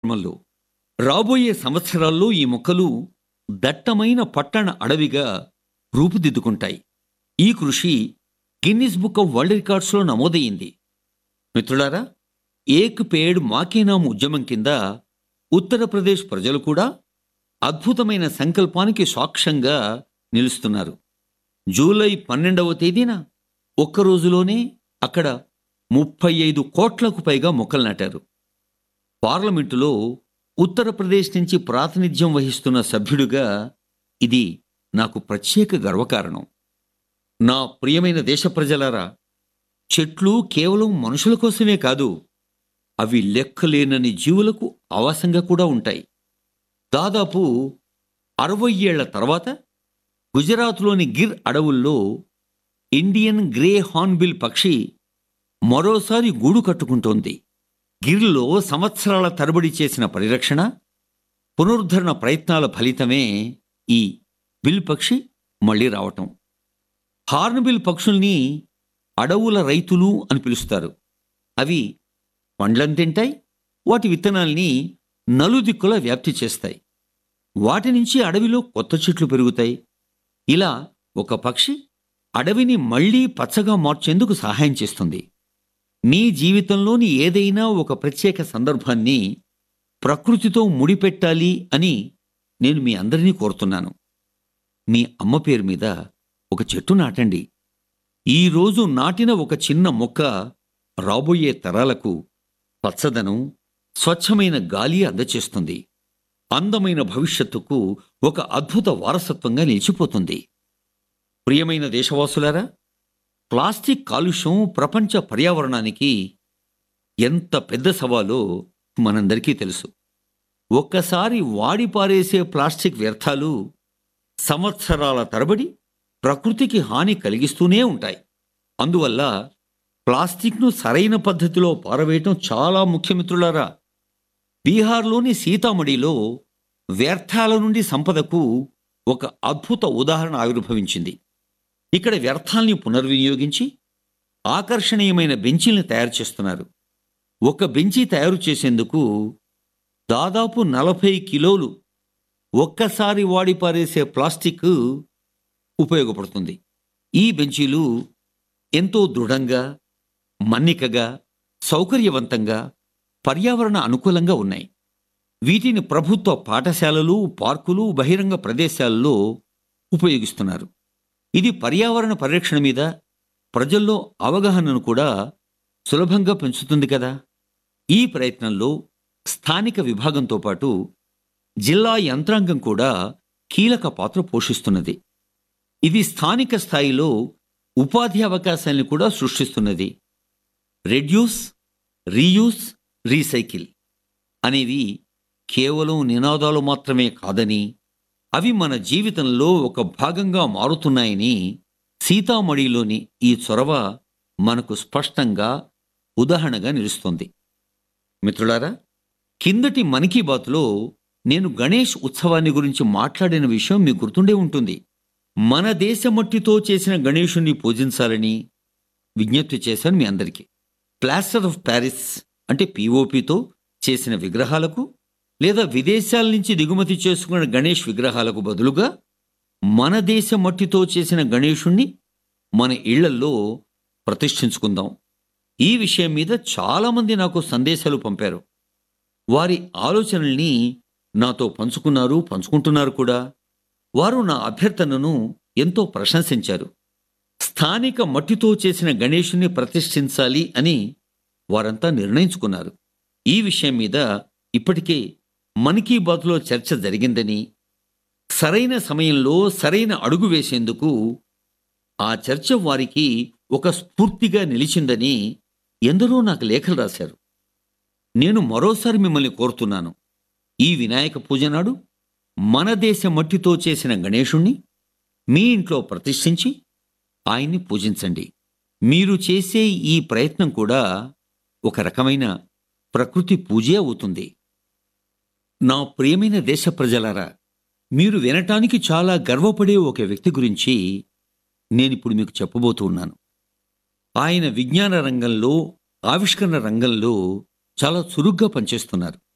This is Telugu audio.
ఫార్మల్లో. రాబోయే సంవత్సరాల్లో ఈ మొక్కలు దట్టమైన పట్టణ అడవిగా రూపుదిద్దుకుంటాయి. ఈ కృషి గిన్నిస్ బుక్ ఆఫ్ వరల్డ్ రికార్డ్స్లో నమోదయ్యింది. మిత్రులారా, ఏక్ పేడ్ మాకే నామ్ ఉద్యమం కింద ఉత్తరప్రదేశ్ ప్రజలు కూడా అద్భుతమైన సంకల్పానికి సాక్ష్యంగా నిలుస్తున్నారు. జూలై 12వ తేదీన ఒక్కరోజులోనే అక్కడ 35 కోట్లకు పైగా మొక్కలు నాటారు. పార్లమెంటులో ఉత్తరప్రదేశ్ నుంచి ప్రాతినిధ్యం వహిస్తున్న సభ్యుడిగా ఇది నాకు ప్రత్యేక గర్వకారణం. నా ప్రియమైన దేశ ప్రజలారా, చెట్లు కేవలం మనుషుల కోసమే కాదు, అవి లెక్కలేనని జీవులకు ఆవాసంగా కూడా ఉంటాయి. దాదాపు 60 ఏళ్ల తర్వాత గుజరాత్లోని గిర్ అడవుల్లో ఇండియన్ గ్రే హార్న్బిల్ పక్షి మరోసారి గూడు కట్టుకుంటోంది. గిర్లో సంవత్సరాల తరబడి చేసిన పరిరక్షణ, పునరుద్ధరణ ప్రయత్నాల ఫలితమే ఈ బిల్ పక్షి మళ్లీ రావటం. హార్న్బిల్ పక్షుల్ని అడవుల రైతులు అని పిలుస్తారు. అవి పండ్లను తింటాయి, వాటి విత్తనాల్ని నలుదిక్కులా వ్యాప్తి చేస్తాయి. వాటి నుంచి అడవిలో కొత్త చెట్లు పెరుగుతాయి. ఇలా ఒక పక్షి అడవిని మళ్లీ పచ్చగా మార్చేందుకు సహాయం చేస్తుంది. మీ జీవితంలోని ఏదైనా ఒక ప్రత్యేక సందర్భాన్ని ప్రకృతితో ముడిపెట్టాలి అని నేను మీ అందరినీ కోరుతున్నాను. మీ అమ్మ పేరు మీద ఒక చెట్టు నాటండి. ఈరోజు నాటిన ఒక చిన్న మొక్క రాబోయే తరాలకు పచ్చదనం, స్వచ్ఛమైన గాలి అందచేస్తుంది. అందమైన భవిష్యత్తుకు ఒక అద్భుత వారసత్వంగా నిలిచిపోతుంది. ప్రియమైన దేశవాసులారా, ప్లాస్టిక్ కాలుష్యం ప్రపంచ పర్యావరణానికి ఎంత పెద్ద సవాలో మనందరికీ తెలుసు. ఒక్కసారి వాడి పారేసే ప్లాస్టిక్ వ్యర్థాలు సంవత్సరాల తరబడి ప్రకృతికి హాని కలిగిస్తూనే ఉంటాయి. అందువల్ల ప్లాస్టిక్ను సరైన పద్ధతిలో పారవేయటం చాలా ముఖ్యమిత్రులారా. బీహార్లోని సీతామఢీలో వ్యర్థాల నుండి సంపదకు ఒక అద్భుత ఉదాహరణ ఆవిర్భవించింది. ఇక్కడ వ్యర్థాల్ని పునర్వినియోగించి ఆకర్షణీయమైన బెంచీల్ని తయారు చేస్తున్నారు. ఒక బెంచీ తయారు చేసేందుకు దాదాపు 40 కిలోలు ఒక్కసారి వాడి పారేసే ప్లాస్టిక్ ఉపయోగపడుతుంది. ఈ బెంచీలు ఎంతో దృఢంగా, మన్నికగా, సౌకర్యవంతంగా, పర్యావరణ అనుకూలంగా ఉన్నాయి. వీటిని ప్రభుత్వ పాఠశాలలు, పార్కులు, బహిరంగ ప్రదేశాల్లో ఉపయోగిస్తున్నారు. ఇది పర్యావరణ పరిరక్షణ మీద ప్రజల్లో అవగాహనను కూడా సులభంగా పెంచుతుంది కదా. ఈ ప్రయత్నంలో స్థానిక విభాగంతో పాటు జిల్లా యంత్రాంగం కూడా కీలక పాత్ర పోషిస్తున్నది. ఇది స్థానిక స్థాయిలో ఉపాధి అవకాశాలను కూడా సృష్టిస్తున్నది. రెడ్యూస్, రీయూస్, రీసైకిల్ అనేవి కేవలం నినాదాలు మాత్రమే కాదని, అవి మన జీవితంలో ఒక భాగంగా మారుతున్నాయని సీతామఢీలోని ఈ చొరవ మనకు స్పష్టంగా ఉదాహరణగా నిలుస్తోంది. మిత్రులారా, కిందటి మన్ కీ బాత్లో నేను గణేష్ ఉత్సవాన్ని గురించి మాట్లాడిన విషయం మీకు గుర్తుండే ఉంటుంది. మన దేశ మట్టితో చేసిన గణేశుణ్ణి పూజించాలని విజ్ఞప్తి చేశాను మీ అందరికీ. ప్లాస్టర్ ఆఫ్ ప్యారిస్ అంటే పిఓపితో చేసిన విగ్రహాలకు లేదా విదేశాల నుంచి దిగుమతి చేసుకున్న గణేష్ విగ్రహాలకు బదులుగా మన దేశ మట్టితో చేసిన గణేశుణ్ణి మన ఇళ్లల్లో ప్రతిష్ఠించుకుందాం. ఈ విషయం మీద చాలామంది నాకు సందేశాలు పంపారు. వారి ఆలోచనల్ని నాతో పంచుకుంటున్నారు కూడా. వారు నా అభ్యర్థనను ఎంతో ప్రశంసించారు. స్థానిక మట్టితో చేసిన గణేశుణ్ణి ప్రతిష్ఠించాలి అని వారంతా నిర్ణయించుకున్నారు. ఈ విషయం మీద ఇప్పటికే మన్ కీ బాత్లో చర్చ జరిగిందని, సరైన సమయంలో సరైన అడుగు వేసేందుకు ఆ చర్చ వారికి ఒక స్ఫూర్తిగా నిలిచిందని ఎందరో నాకు లేఖలు రాశారు. నేను మరోసారి మిమ్మల్ని కోరుతున్నాను, ఈ వినాయక పూజ నాడు మన దేశ మట్టితో చేసిన గణేశుణ్ణి మీ ఇంట్లో ప్రతిష్ఠించి ఆయన్ని పూజించండి. మీరు చేసే ఈ ప్రయత్నం కూడా ఒక రకమైన ప్రకృతి పూజే అవుతుంది. నా ప్రియమైన దేశ ప్రజలారా, మీరు వినటానికి చాలా గర్వపడే ఒక వ్యక్తి గురించి నేనిప్పుడు మీకు చెప్పబోతూ ఉన్నాను. ఆయన విజ్ఞాన రంగంలో, ఆవిష్కరణ రంగంలో చాలా చురుగ్గా పనిచేస్తున్నారు.